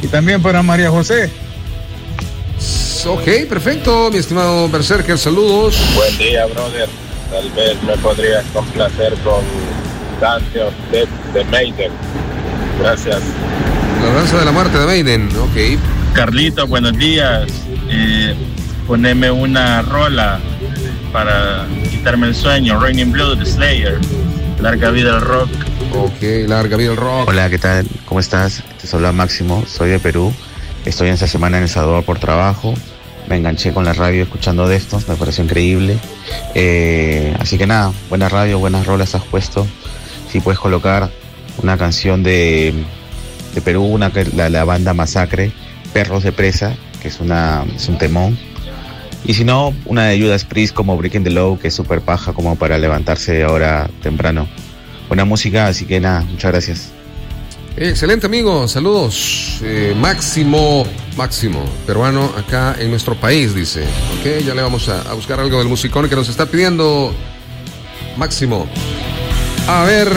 y también para María José. Ok, perfecto, mi estimado Berserker, saludos. Buen día, brother. Tal vez me podrías complacer con Dance of Death de Maiden. Gracias. La danza de la muerte de Maiden, ok. Carlito, buenos días. Poneme una rola para quitarme el sueño. Raining Blood de Slayer. Larga vida al rock. Ok, larga vida al rock. Hola, ¿qué tal? ¿Cómo estás? Te saluda Máximo, soy de Perú. Estoy en esta semana en El Salvador por trabajo. Me enganché con la radio escuchando de estos, me pareció increíble. Así que nada, buena radio, buenas rolas has puesto. Si puedes colocar una canción de Perú, la banda Masacre, Perros de Presa, que es un temón. Y si no, una de Judas Priest como Breaking the Law, que es súper paja como para levantarse ahora temprano. Buena música, así que nada, muchas gracias. Excelente, amigo, saludos. Máximo, peruano acá en nuestro país, dice. Ok, ya le vamos a buscar algo del musicón que nos está pidiendo Máximo. A ver,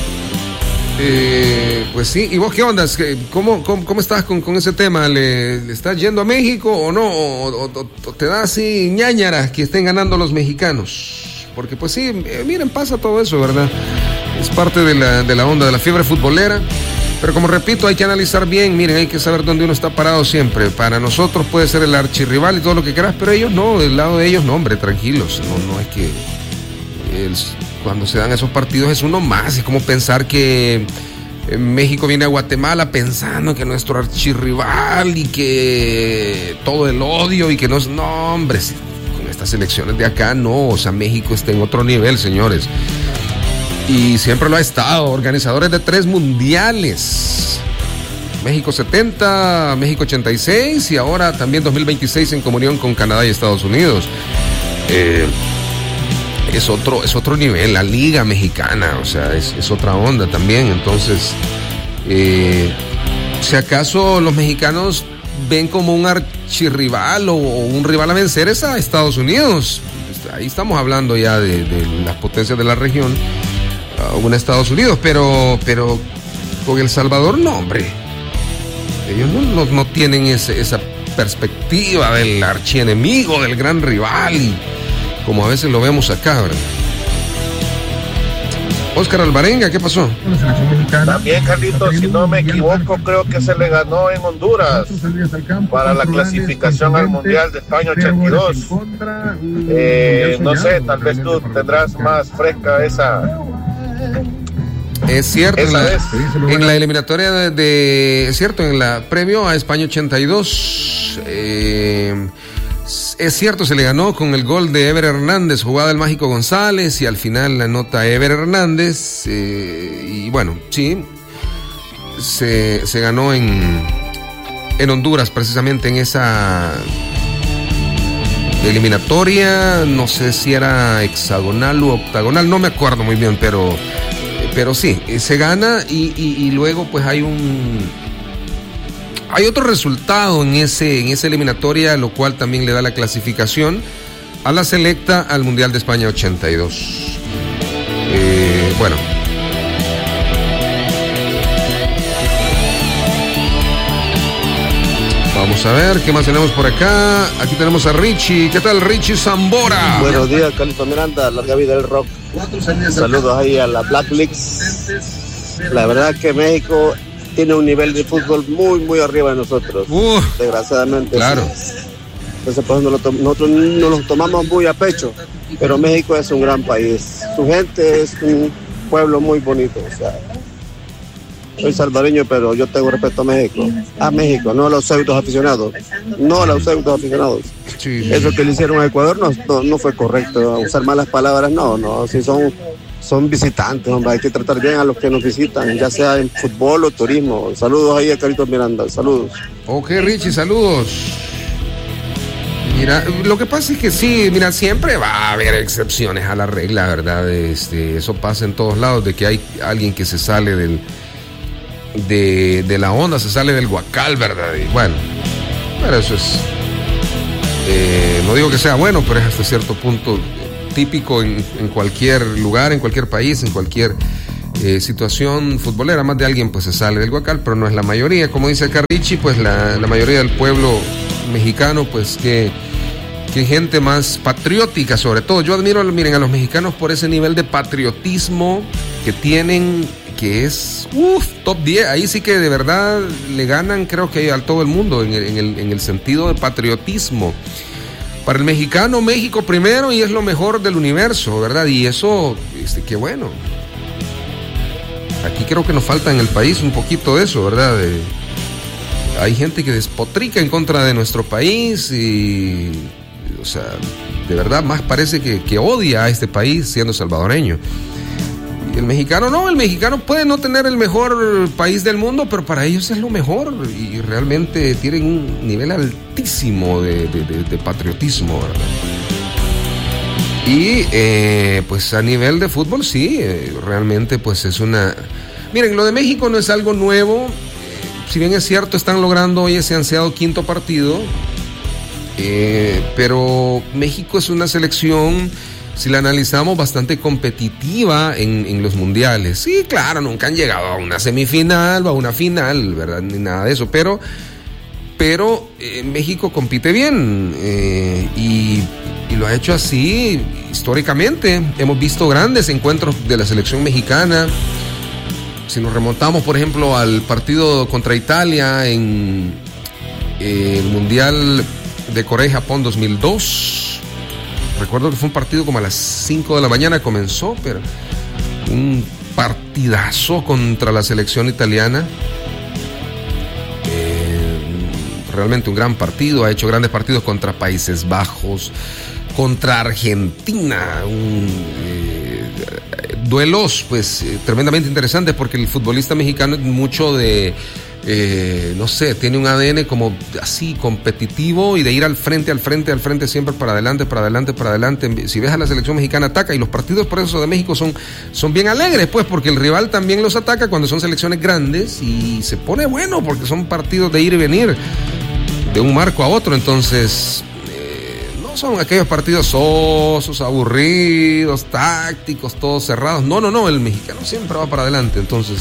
pues sí, ¿y vos qué onda? ¿Cómo estás con ese tema? ¿Le estás yendo a México o no? ¿O te da así ñáñaras que estén ganando los mexicanos? Porque pues sí, miren, pasa todo eso, ¿verdad? Es parte de la onda de la fiebre futbolera. Pero como repito, hay que analizar bien, miren, hay que saber dónde uno está parado siempre. Para nosotros puede ser el archirrival y todo lo que quieras, pero ellos no, del lado de ellos no, hombre, tranquilos. No es que cuando se dan esos partidos es uno más. Es como pensar que México viene a Guatemala pensando que nuestro archirrival y que todo el odio y que no, hombre, con estas elecciones de acá no, o sea, México está en otro nivel, señores. Y siempre lo ha estado, organizadores de 3 mundiales. México 70, México 86 y ahora también 2026 en comunión con Canadá y Estados Unidos. Es otro nivel, la liga mexicana, o sea, es otra onda también. Entonces, si acaso los mexicanos ven como un archirrival o un rival a vencer es a Estados Unidos. Ahí estamos hablando ya de las potencias de la región. Un Estados Unidos, pero con El Salvador no, hombre. Ellos no tienen esa perspectiva del archienemigo, del gran rival, y como a veces lo vemos acá, ¿verdad? Óscar Alvarenga, ¿qué pasó? También, Carlitos, si no me equivoco, creo que se le ganó en Honduras para la clasificación al Mundial de España 82. No sé, tal vez tú tendrás más fresca esa. Es cierto, en la eliminatoria es cierto, en la previo a España 82, es cierto, se le ganó con el gol de Ever Hernández, jugada del Mágico González, y al final la anota Ever Hernández, y bueno, sí, se ganó en Honduras, precisamente en esa eliminatoria, no sé si era hexagonal u octagonal, no me acuerdo muy bien, pero sí, se gana y luego pues hay otro resultado en esa eliminatoria, lo cual también le da la clasificación a la selecta al Mundial de España 82. Bueno. Vamos a ver qué más tenemos por acá. Aquí tenemos a Richie. ¿Qué tal, Richie Zambora? Buenos días, Carlito Miranda, larga vida del rock. Saludos ahí a la Black Leagues. La verdad que México tiene un nivel de fútbol muy, muy arriba de nosotros. Desgraciadamente. Claro. Sí. Entonces, pues, nosotros no nos tomamos muy a pecho, pero México es un gran país. Su gente es un pueblo muy bonito. O sea, soy salvadoreño, pero yo tengo respeto a México. A México, no a los pseudos aficionados. No a los pseudos aficionados. Sí. Eso que le hicieron a Ecuador no fue correcto. Usar malas palabras, no. Si son visitantes, hombre, hay que tratar bien a los que nos visitan, ya sea en fútbol o turismo. Saludos ahí a Carlito Miranda, saludos. Ok, Richie, saludos. Mira, lo que pasa es que sí, mira, siempre va a haber excepciones a la regla, ¿verdad? Eso pasa en todos lados, de que hay alguien que se sale de la onda, se sale del guacal, ¿verdad? Y bueno, pero eso es, no digo que sea bueno, pero es hasta cierto punto típico en cualquier lugar, en cualquier país, en cualquier situación futbolera. Más de alguien pues se sale del Guacal, pero no es la mayoría. Como dice Carrichi, pues la mayoría del pueblo mexicano, pues que gente más patriótica, sobre todo. Yo admiro, miren, a los mexicanos por ese nivel de patriotismo que tienen, que es top 10. Ahí sí que de verdad le ganan, creo que a todo el mundo en el sentido de patriotismo. Para el mexicano, México primero y es lo mejor del universo, ¿verdad? Y eso, qué bueno. Aquí creo que nos falta en el país un poquito de eso, ¿verdad? Hay gente que despotrica en contra de nuestro país y, o sea, de verdad más parece que odia a este país siendo salvadoreño. Y el mexicano no, el mexicano puede no tener el mejor país del mundo, pero para ellos es lo mejor y realmente tienen un nivel altísimo de patriotismo, ¿verdad? Y pues a nivel de fútbol sí, realmente pues es una... Miren, lo de México no es algo nuevo, si bien es cierto están logrando hoy ese ansiado quinto partido, pero México es una selección, si la analizamos, bastante competitiva en los mundiales. Sí, claro, nunca han llegado a una semifinal o a una final, ¿verdad? Ni nada de eso, pero México compite bien y lo ha hecho así históricamente. Hemos visto grandes encuentros de la selección mexicana. Si nos remontamos, por ejemplo, al partido contra Italia en el Mundial de Corea y Japón 2002, recuerdo que fue un partido como a las 5 de la mañana comenzó, pero un partidazo contra la selección italiana. Realmente un gran partido, ha hecho grandes partidos contra Países Bajos, contra Argentina, duelos pues tremendamente interesantes porque el futbolista mexicano es mucho de, no sé, tiene un ADN como así competitivo y de ir al frente, siempre para adelante. Si ves a la selección mexicana ataca, y los partidos por eso de México son bien alegres, pues, porque el rival también los ataca cuando son selecciones grandes y se pone bueno porque son partidos de ir y venir de un marco a otro. Entonces no son aquellos partidos sosos, aburridos, tácticos, todos cerrados. No, el mexicano siempre va para adelante. Entonces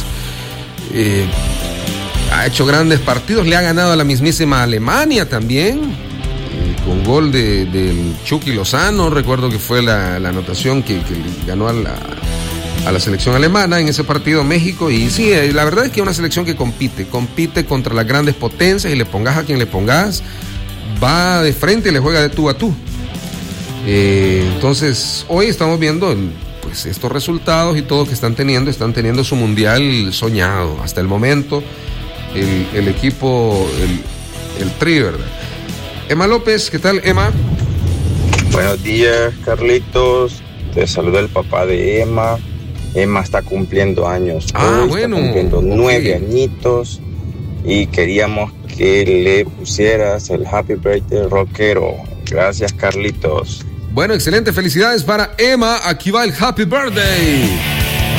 ha hecho grandes partidos, le ha ganado a la mismísima Alemania también, con gol del Chucky Lozano. Recuerdo que fue la anotación que ganó a la selección alemana en ese partido México. Y sí, la verdad es que es una selección que compite contra las grandes potencias, y le pongas a quien le pongas, va de frente y le juega de tú a tú. Entonces hoy estamos viendo pues estos resultados y todo que están teniendo su mundial soñado hasta el momento. El equipo, el Tri, ¿verdad? Emma López, ¿qué tal, Emma? Buenos días, Carlitos. Te saluda el papá de Emma. Emma está cumpliendo años. Bueno. Está cumpliendo 9 añitos. Y queríamos que le pusieras el Happy Birthday rockero. Gracias, Carlitos. Bueno, excelente. Felicidades para Emma. Aquí va el Happy Birthday.